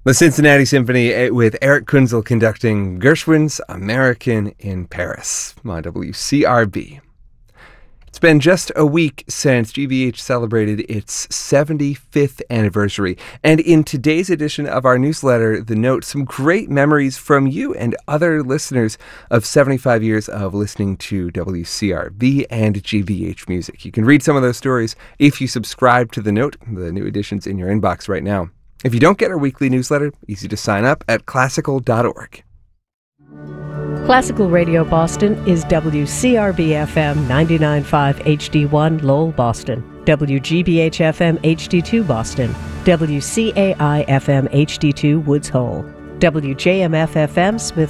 The Cincinnati Symphony with Eric Kunzel conducting Gershwin's American in Paris on WCRB. It's been just a week since GBH celebrated its 75th anniversary, and in today's edition of our newsletter, The Note, some great memories from you and other listeners of 75 years of listening to WCRB and GBH music. You can read some of those stories if you subscribe to The Note, the new edition's in your inbox right now. If you don't get our weekly newsletter, easy to sign up at classical.org. Classical Radio Boston is WCRB-FM 99.5 HD1 Lowell, Boston, WGBH-FM HD2 Boston, WCAI-FM HD2 Woods Hole, WJMF-FM Smith